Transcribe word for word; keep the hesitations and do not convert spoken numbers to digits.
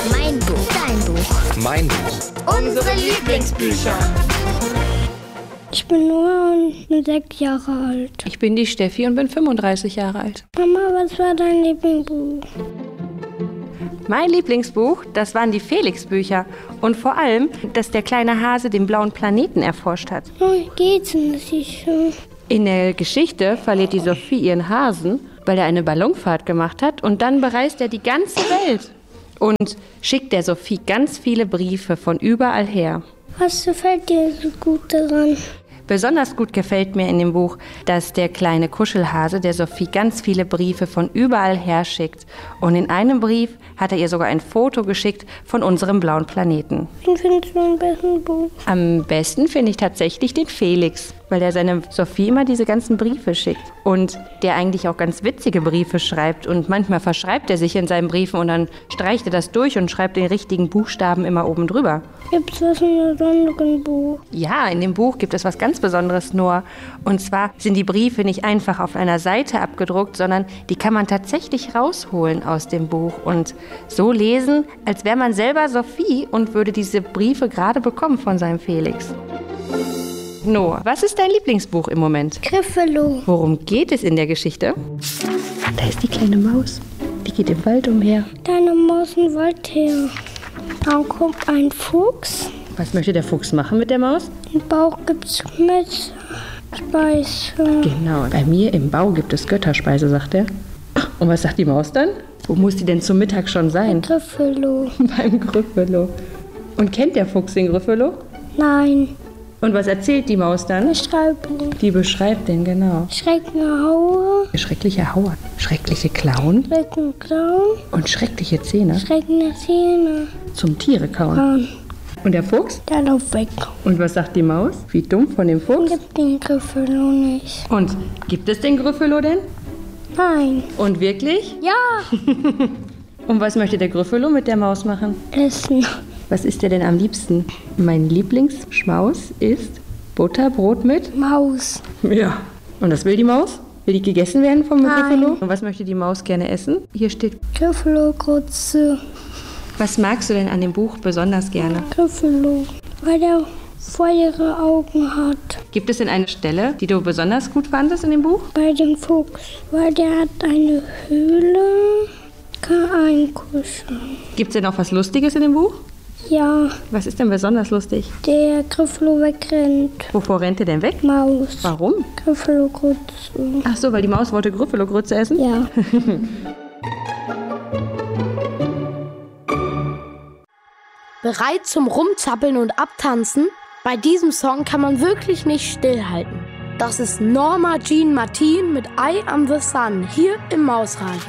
Mein Buch. Dein Buch. Mein Buch. Unsere Lieblingsbücher. Ich bin Noah und bin sechs Jahre alt. Ich bin die Steffi und bin fünfunddreißig Jahre alt. Mama, was war dein Lieblingsbuch? Mein Lieblingsbuch, das waren die Felix-Bücher. Und vor allem, dass der kleine Hase den blauen Planeten erforscht hat. Wie geht's denn das schon? In der Geschichte verliert die Sophie ihren Hasen, weil er eine Ballonfahrt gemacht hat. Und dann bereist er die ganze Welt und schickt der Sophie ganz viele Briefe von überall her. Was gefällt dir so gut daran? Besonders gut gefällt mir in dem Buch, dass der kleine Kuschelhase der Sophie ganz viele Briefe von überall her schickt. Und in einem Brief hat er ihr sogar ein Foto geschickt von unserem blauen Planeten. Wen findest du am besten Buch? Am besten finde ich tatsächlich den Felix, weil der seine Sophie immer diese ganzen Briefe schickt. Und der eigentlich auch ganz witzige Briefe schreibt. Und manchmal verschreibt er sich in seinen Briefen und dann streicht er das durch und schreibt den richtigen Buchstaben immer oben drüber. Gibt's was in einem besonderen Buch? Ja, in dem Buch gibt es was ganz Besonderes, Noah. Und zwar sind die Briefe nicht einfach auf einer Seite abgedruckt, sondern die kann man tatsächlich rausholen aus dem Buch und so lesen, als wäre man selber Sophie und würde diese Briefe gerade bekommen von seinem Felix. Noah, was ist dein Lieblingsbuch im Moment? Griffelo. Worum geht es in der Geschichte? Da ist die kleine Maus. Die geht im Wald umher. Deine Maus im Wald her. Da kommt ein Fuchs. Was möchte der Fuchs machen mit der Maus? Im Bauch gibt's mit Speise. Genau, bei mir im Bau gibt es Götterspeise, sagt er. Und was sagt die Maus dann? Wo muss die denn zum Mittag schon sein? Griffelo. Beim Griffelo. Und kennt der Fuchs den Griffelo? Nein. Und was erzählt die Maus dann? Beschreibung. Die beschreibt den, genau. Schreckende Haue. Schreckliche Haue, schreckliche Klauen Schreckende Klauen. und schreckliche Zähne Schreckende Zähne. zum Tiere kauen. Kahn. Und der Fuchs? Der läuft weg. Und was sagt die Maus? Wie dumm von dem Fuchs? Gibt den Griffelo nicht. Und gibt es den Griffelo denn? Nein. Und wirklich? Ja. Und was möchte der Griffelo mit der Maus machen? Essen. Was isst er denn am liebsten? Mein Lieblingsschmaus ist Butterbrot mit? Maus. Ja. Und das will die Maus? Will die gegessen werden vom Nein. Griffelo? Und was möchte die Maus gerne essen? Hier steht. Griffelo-Grütze. Was magst du denn an dem Buch besonders gerne? Griffelo. Weil der feuere Augen hat. Gibt es denn eine Stelle, die du besonders gut fandest in dem Buch? Bei dem Fuchs. Weil der hat eine Höhle. Kann einkuscheln. Gibt es denn auch was Lustiges in dem Buch? Ja. Was ist denn besonders lustig? Der Griffelo wegrennt. Wovor rennt er denn weg? Maus. Warum? Griffelo-Grütze. Ach so, weil die Maus wollte Griffelo-Grütze essen? Ja. Bereit zum Rumzappeln und Abtanzen? Bei diesem Song kann man wirklich nicht stillhalten. Das ist Norma Jean Martin mit Eye on the Sun hier im Mausradio.